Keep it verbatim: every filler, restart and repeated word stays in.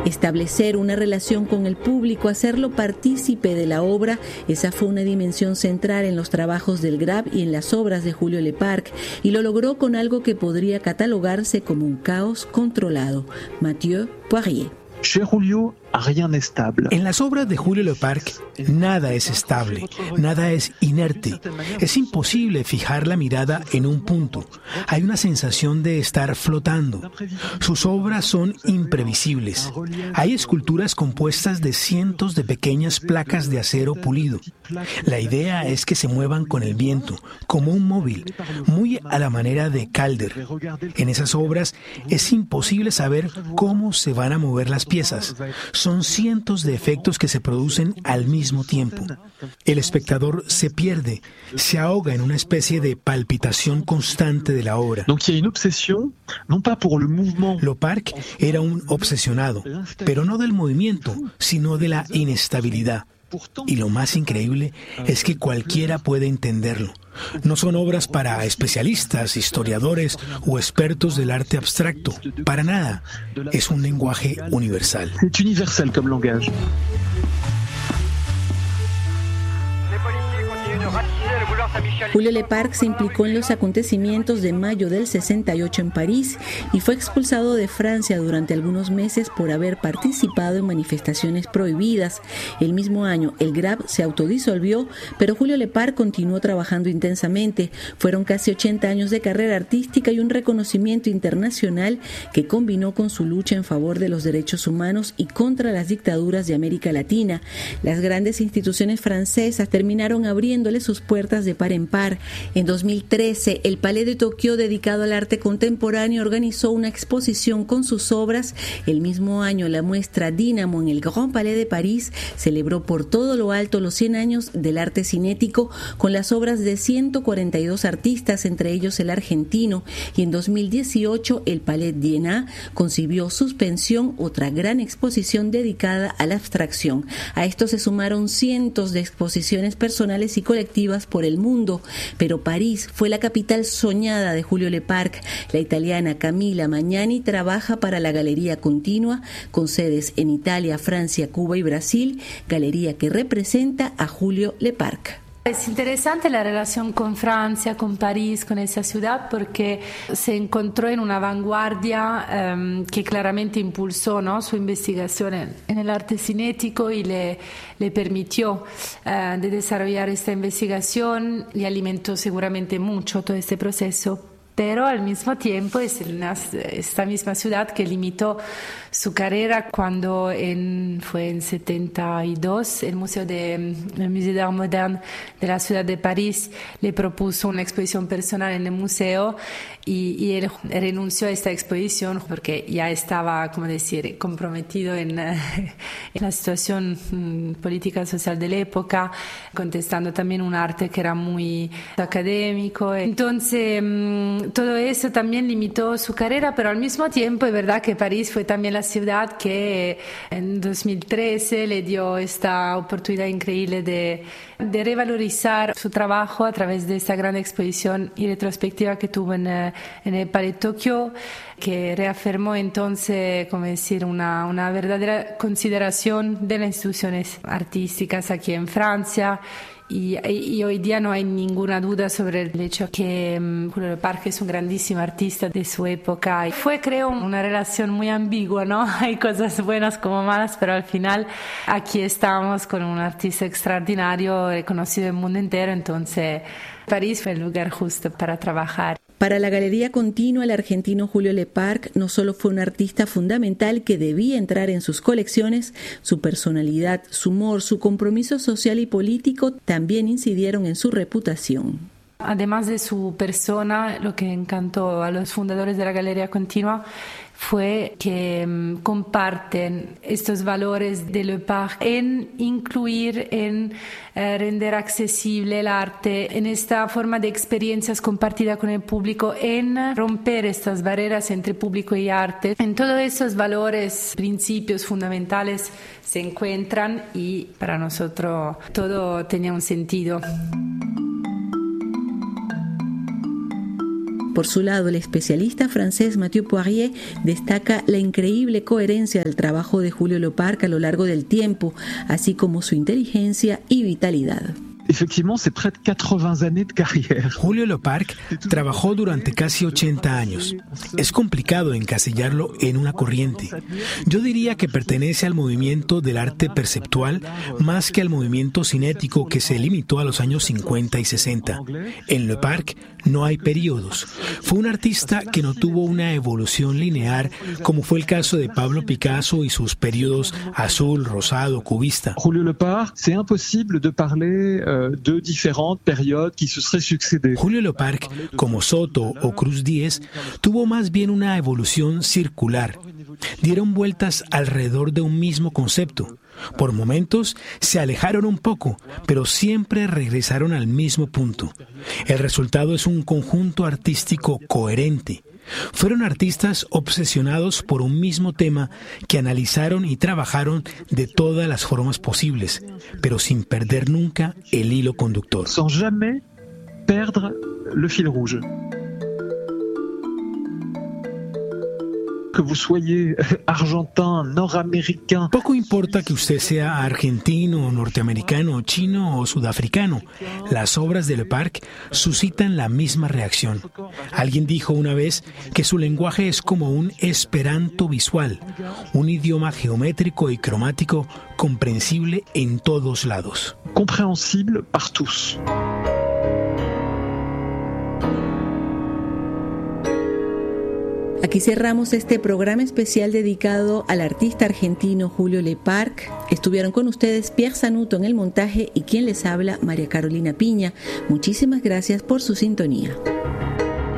Establecer una relación con el público, hacerlo partícipe de la obra, esa fue una dimensión central en los trabajos del Grab y en las obras de Julio Leparc, y lo logró con algo que podría catalogarse como un caos controlado. Mathieu Poirier. Chez Julio, rien n'est stable. En las obras de Julio Leparc, nada es estable, nada es inerte. Es imposible fijar la mirada en un punto. Hay una sensación de estar flotando. Sus obras son imprevisibles. Hay esculturas compuestas de cientos de pequeñas placas de acero pulido. La idea es que se muevan con el viento, como un móvil, muy a la manera de Calder. En esas obras es imposible saber cómo se van a mover las piezas. Son cientos de efectos que se producen al mismo tiempo. El espectador se pierde, se ahoga en una especie de palpitación constante de la obra. Leparc era un obsesionado, pero no del movimiento, sino de la inestabilidad. Y lo más increíble es que cualquiera puede entenderlo. No son obras para especialistas, historiadores o expertos del arte abstracto. Para nada. Es un lenguaje universal. C'est universel comme langage. Julio Leparc se implicó en los acontecimientos de mayo del sesenta y ocho en París y fue expulsado de Francia durante algunos meses por haber participado en manifestaciones prohibidas. El mismo año, el Grab se autodisolvió, pero Julio Leparc continuó trabajando intensamente. Fueron casi ochenta años de carrera artística y un reconocimiento internacional que combinó con su lucha en favor de los derechos humanos y contra las dictaduras de América Latina. Las grandes instituciones francesas terminaron abriéndole sus puertas de par en par. En dos mil trece, el Palais de Tokio, dedicado al arte contemporáneo, organizó una exposición con sus obras. El mismo año, la muestra Dynamo en el Grand Palais de París celebró por todo lo alto los cien años del arte cinético con las obras de ciento cuarenta y dos artistas, entre ellos el argentino. Y en dos mil dieciocho, el Palais d'Iéna concibió Suspensión, otra gran exposición dedicada a la abstracción. A esto se sumaron cientos de exposiciones personales y colectivas por el mundo, pero París fue la capital soñada de Julio Leparc. La italiana Camila Magnani trabaja para la Galería Continua, con sedes en Italia, Francia, Cuba y Brasil, galería que representa a Julio Leparc. Es interesante la relación con Francia, con París, con esa ciudad, porque se encontró en una vanguardia um, que claramente impulsó, ¿no?, su investigación en, en el arte cinético y le, le permitió uh, de desarrollar esta investigación y alimentó seguramente mucho todo este proceso. Pero al mismo tiempo es una, esta misma ciudad que limitó su carrera cuando en, fue en setenta y dos el Museo de, el Musée d'Art Moderne de la ciudad de París le propuso una exposición personal en el museo y, y él renunció a esta exposición porque ya estaba, como decir, comprometido en, en la situación um, política social de la época, contestando también un arte que era muy académico. Entonces um, todo eso también limitó su carrera, pero al mismo tiempo es verdad que París fue también la ciudad que en dos mil trece le dio esta oportunidad increíble de, de revalorizar su trabajo a través de esta gran exposición y retrospectiva que tuvo en, en el Palais de Tokio, que reafirmó entonces, como decir, una, una verdadera consideración de las instituciones artísticas aquí en Francia. Y, y hoy día no hay ninguna duda sobre el hecho que um, Julio Leparc es un grandísimo artista de su época. Y fue, creo, una relación muy ambigua, ¿no? Hay cosas buenas como malas, pero al final aquí estamos con un artista extraordinario, reconocido en el mundo entero, entonces París fue el lugar justo para trabajar. Para la Galería Continua, el argentino Julio Leparc no solo fue un artista fundamental que debía entrar en sus colecciones, su personalidad, su humor, su compromiso social y político también incidieron en su reputación. Además de su persona, lo que encantó a los fundadores de la Galería Continua fue que um, comparten estos valores de Leparc en incluir, en eh, render accesible el arte, en esta forma de experiencias compartidas con el público, en romper estas barreras entre público y arte. En todos esos valores, principios fundamentales se encuentran y para nosotros todo tenía un sentido. Por su lado, el especialista francés Mathieu Poirier destaca la increíble coherencia del trabajo de Julio Leparc a lo largo del tiempo, así como su inteligencia y vitalidad. Effectivement, c'est près de quatre-vingts années de carrière. Julio Leparc trabajó durante casi ochenta años. Es complicado encasillarlo en una corriente. Yo diría que pertenece al movimiento del arte perceptual más que al movimiento cinético que se limitó a los años cincuenta y sesenta. En Leparc no hay periodos. Fue un artista que no tuvo una evolución lineal, como fue el caso de Pablo Picasso y sus periodos azul, rosado, cubista. Julio Leparc, c'est impossible de parler euh, de différentes périodes qui se seraient succédées. Julio Leparc, como Soto o Cruz Diez, tuvo más bien una evolución circular. Dieron vueltas alrededor de un mismo concepto. Por momentos se alejaron un poco, pero siempre regresaron al mismo punto. El resultado es un conjunto artístico coherente. Fueron artistas obsesionados por un mismo tema que analizaron y trabajaron de todas las formas posibles, pero sin perder nunca el hilo conductor. Sans jamais perdre le fil rouge. Que vous soyez argentin, nord-américain. Poco importa que usted sea argentino, norteamericano, chino o sudafricano. Las obras de Leparc suscitan la misma reacción. Alguien dijo una vez que su lenguaje es como un esperanto visual, un idioma geométrico y cromático comprensible en todos lados. Compréhensible par tous. Aquí cerramos este programa especial dedicado al artista argentino Julio Leparc. Estuvieron con ustedes Pierre Sanuto en el montaje y quien les habla, María Carolina Piña. Muchísimas gracias por su sintonía.